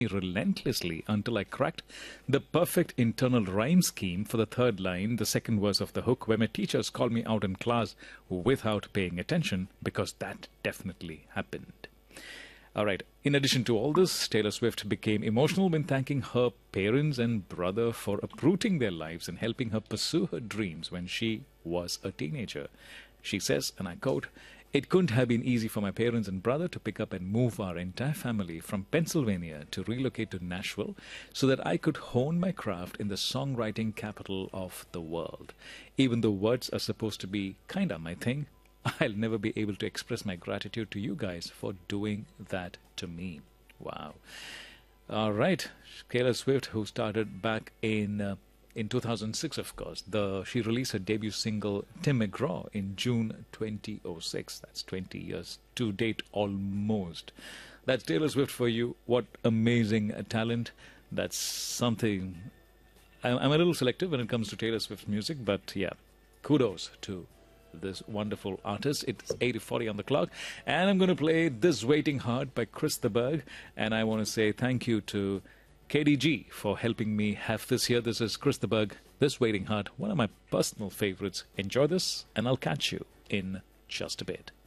relentlessly until I cracked the perfect internal rhyme scheme for the third line, the second verse of the hook, where my teachers called me out in class without paying attention, because that definitely happened. All right. In addition to all this, Taylor Swift became emotional when thanking her parents and brother for uprooting their lives and helping her pursue her dreams when she was a teenager. She says, and I quote, "It couldn't have been easy for my parents and brother to pick up and move our entire family from Pennsylvania to relocate to Nashville so that I could hone my craft in the songwriting capital of the world. Even though words are supposed to be kinda my thing, I'll never be able to express my gratitude to you guys for doing that to me." Wow. All right. Taylor Swift, who started back in 2006, of course. She released her debut single, Tim McGraw, in June 2006. That's 20 years to date almost. That's Taylor Swift for you. What amazing talent. That's something. I'm a little selective when it comes to Taylor Swift's music, but yeah, kudos to this wonderful artist. It's 8:40 on the clock, and I'm going to play This Waiting Heart by Chris de Burgh, and I want to say thank you to KDG for helping me have this here. This is Chris de Burgh, This Waiting Heart, one of my personal favorites. Enjoy this, and I'll catch you in just a bit.